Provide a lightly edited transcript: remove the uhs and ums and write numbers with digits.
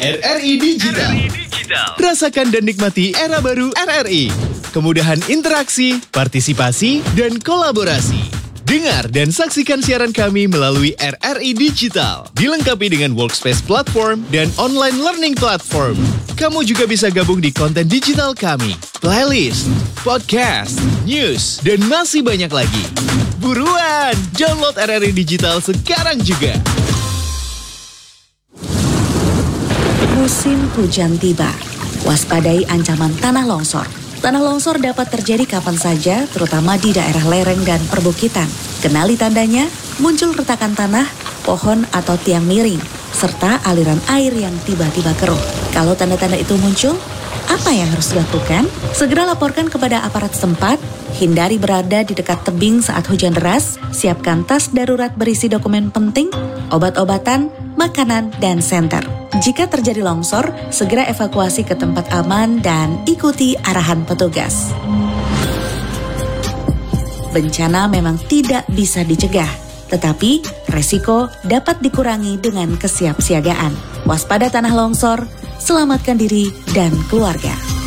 RRI Digital. Rasakan dan nikmati era baru RRI. Kemudahan interaksi, partisipasi, dan kolaborasi. Dengar dan saksikan siaran kami melalui RRI Digital. Dilengkapi dengan workspace platform dan online learning platform. Kamu juga bisa gabung di konten digital kami, playlist, podcast, news, dan masih banyak lagi. Buruan, download RRI Digital sekarang juga. Musim hujan tiba. Waspadai ancaman tanah longsor. Tanah longsor dapat terjadi kapan saja, terutama di daerah lereng dan perbukitan. Kenali tandanya, muncul retakan tanah, pohon atau tiang miring, serta aliran air yang tiba-tiba keruh. Kalau tanda-tanda itu muncul, apa yang harus dilakukan? Segera laporkan kepada aparat setempat, hindari berada di dekat tebing saat hujan deras, siapkan tas darurat berisi dokumen penting, obat-obatan, makanan, dan senter. Jika terjadi longsor, segera evakuasi ke tempat aman dan ikuti arahan petugas. Bencana memang tidak bisa dicegah, tetapi resiko dapat dikurangi dengan kesiapsiagaan. Waspada tanah longsor, selamatkan diri dan keluarga.